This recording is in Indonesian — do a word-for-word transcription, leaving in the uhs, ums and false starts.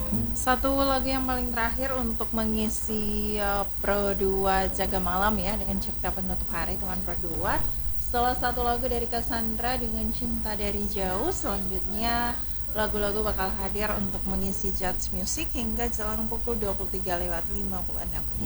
Satu lagu yang paling terakhir untuk mengisi uh, Pro dua Jaga Malam ya, dengan cerita penutup hari teman Pro dua. Setelah satu lagu dari Cassandra dengan Cinta Dari Jauh, selanjutnya lagu-lagu bakal hadir untuk mengisi Jazz Music hingga jelang pukul dua puluh tiga lewat lima puluh enam menit.